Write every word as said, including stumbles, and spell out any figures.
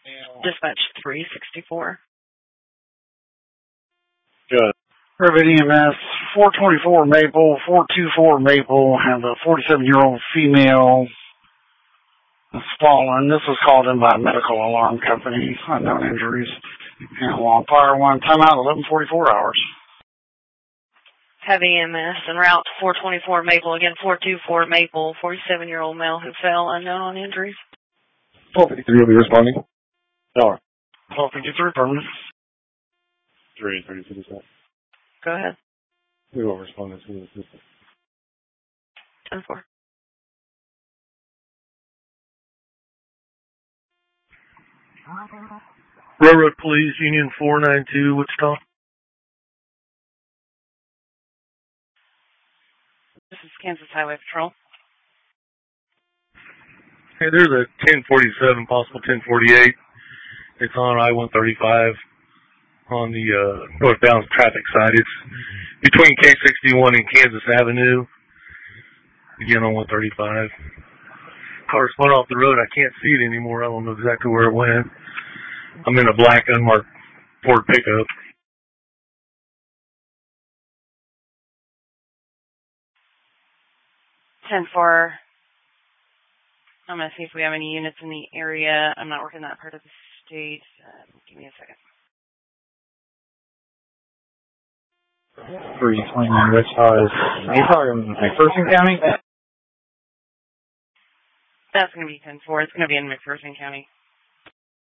Dispatch three sixty-four. Good. Rivet E M S, four twenty-four Maple, four twenty-four Maple, have a forty-seven-year-old female that's fallen. This was called in by a medical alarm company. Unknown injuries. And long fire one. Timeout eleven forty-four hours. Heavy E M S en route to four twenty-four Maple. Again, four twenty-four Maple, forty-seven-year-old male who fell, unknown on injuries. twelve fifty-three will be responding. Dollar. twelve fifty-three permanent. three thirty to the set. Go ahead. We will respond as soon as this is. ten four. Railroad Police, Union four ninety-two, Wichita. This is Kansas Highway Patrol. Hey, there's a ten forty-seven, possible ten forty-eight. It's on I one thirty-five on the uh, northbound traffic side. It's between K sixty-one and Kansas Avenue. Again on one thirty-five. Car spun off the road. I can't see it anymore. I don't know exactly where it went. I'm in a black unmarked Ford pickup. ten four. I'm going to see if we have any units in the area. I'm not working that part of the state. Uh, give me a second. three twenty-nine Wichita is, are you talking McPherson County? That's going to be ten four. It's going to be in McPherson County.